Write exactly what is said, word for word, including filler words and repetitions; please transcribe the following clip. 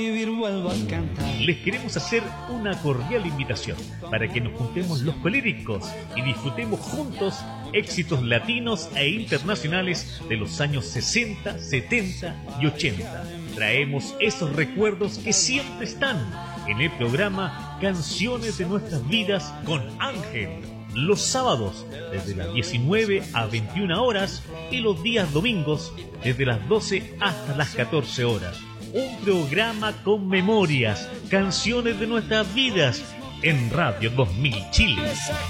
Les queremos hacer una cordial invitación para que nos juntemos los colíricos y disfrutemos juntos éxitos latinos e internacionales de los años sesenta, setenta y ochenta. Traemos esos recuerdos que siempre están en el programa Canciones de Nuestras Vidas con Ángel. Los sábados desde las diecinueve a veintiuna horas y los días domingos desde las doce hasta las catorce horas. Un programa con memorias, canciones de nuestras vidas en Radio dos mil Chile.